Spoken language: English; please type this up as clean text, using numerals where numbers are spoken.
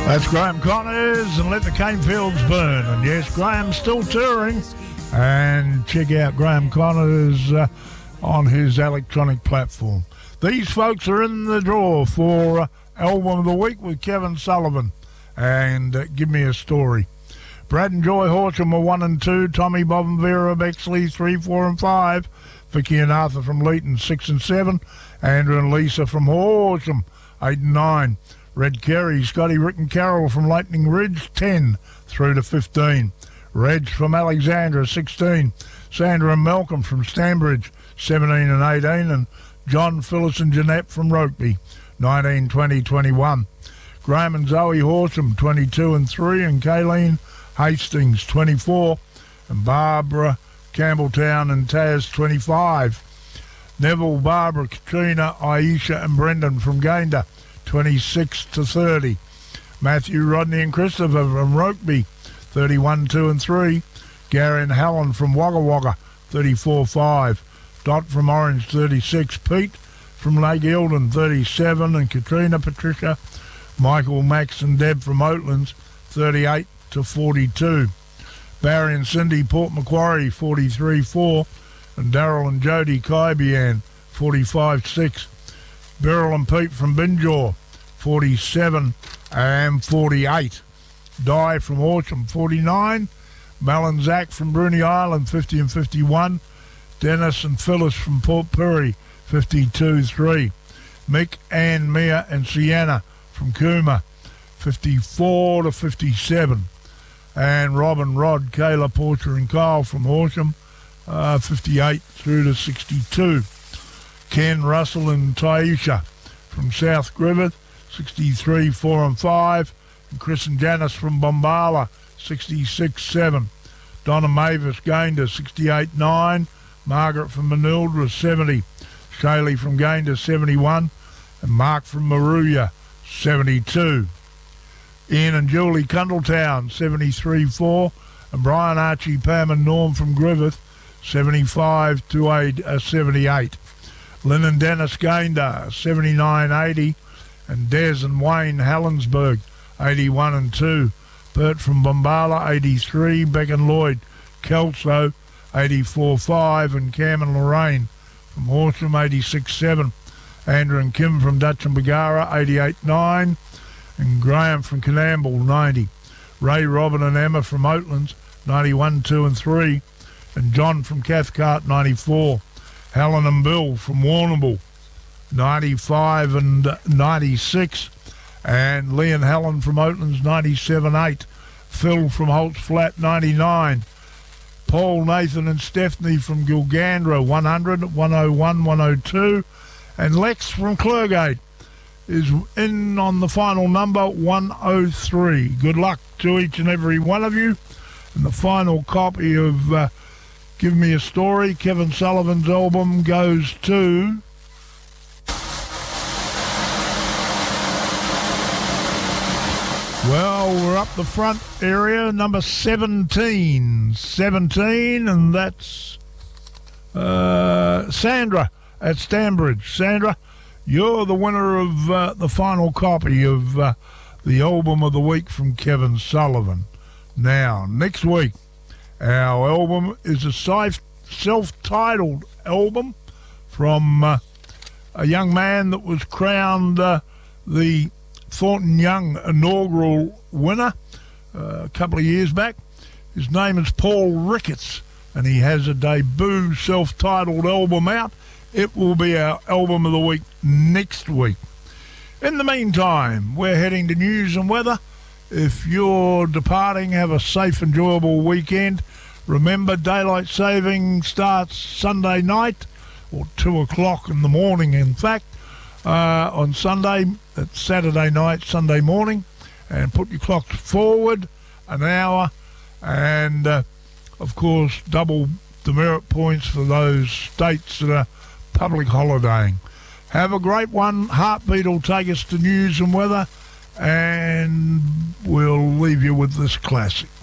That's Graham Connors and Let the Cane Fields Burn. And yes, Graham's still touring. And check out Graham Connors on his electronic platform. These folks are in the draw for Album of the Week with Kevin Sullivan. And Give Me a Story. Brad and Joy Horsham are 1 and 2. Tommy, Bob and Vera Bexley 3, 4 and 5. Vicky and Arthur from Leeton 6 and 7. Andrew and Lisa from Horsham 8 and 9. Red Kerry, Scotty, Rick and Carol from Lightning Ridge 10 through to 15. Reg from Alexandra 16. Sandra and Malcolm from Stanbridge 17 and 18. And John, Phyllis and Jeanette from Rokeby 19, 20, 21. Graham and Zoe Horsham 22 and 3. And Kayleen Hastings 24. And Barbara Campbelltown and Taz 25. Neville, Barbara, Katrina, Aisha and Brendan from Gayndah 26 to 30. Matthew, Rodney and Christopher from Rokeby 31, 2 and 3. Gary and Helen from Wagga Wagga 34, 5. Dot from Orange 36. Pete from Lake Eildon 37. And Katrina, Patricia, Michael, Max and Deb from Oatlands 38 to 42. Barry and Cindy, Port Macquarie 43, 4. And Daryl and Jody Kaibian 45, 6. Beryl and Pete from Binjaw 47 and 48. Di from Horsham 49. Mel and Zach from Bruny Island 50 and 51. Dennis and Phyllis from Port Pirie 52, 3. Mick, Ann, Mia and Sienna from Cooma 54 to 57. And Rob and Rod, Kayla, Porter and Kyle from Horsham 58 through to 62. Ken, Russell and Taisha from South Griffith 63, 4 and 5. And Chris and Janice from Bombala 66, 7. Donna Mavis Gayndah 68, 9. Margaret from Manildra 70. Shaylee from Gayndah 71. And Mark from Maruya 72. Ian and Julie Cundletown 73, 4. And Brian, Archie, Pam and Norm from Griffith 75 to 78. Lynn and Dennis Gayndah 79, 80. And Des and Wayne Helensburgh 81 and 2. Bert from Bombala 83. Beck and Lloyd Kelso 84, 5. And Cam and Lorraine from Horsham 86, 7. Andrew and Kim from Dutch and Bagara 88, 9. And Graham from Canamble 90. Ray, Robin and Emma from Oatlands 91, 2 and 3. And John from Cathcart 94. Helen and Bill from Warrnambool 95 and 96. And Lee and Helen from Oatlands 97, 8. Phil from Holt's Flat 99. Paul, Nathan and Stephanie from Gilgandra 100, 101, 102. And Lex from Clergate is in on the final number 103. Good luck to each and every one of you. And the final copy of Give Me a Story, Kevin Sullivan's album, goes to... Well, we're up the front area, number 17. 17, and that's Sandra at Stanbridge. Sandra, you're the winner of the final copy of the album of the week from Kevin Sullivan. Now, next week, our album is a self-titled album from a young man that was crowned the Thornton Young inaugural winner a couple of years back. His name is Paul Ricketts, and he has a debut self-titled album out. It will be our album of the week next week. In the meantime, we're heading to news and weather. If you're departing, have a safe, enjoyable weekend. Remember, daylight saving starts Sunday night, or 2 o'clock in the morning, in fact, on Sunday. It's Saturday night, Sunday morning. And put your clocks forward an hour. And, of course, double demerit points for those states that are public holidaying. Have a great one. Heartbeat will take us to news and weather. And we'll leave you with this classic.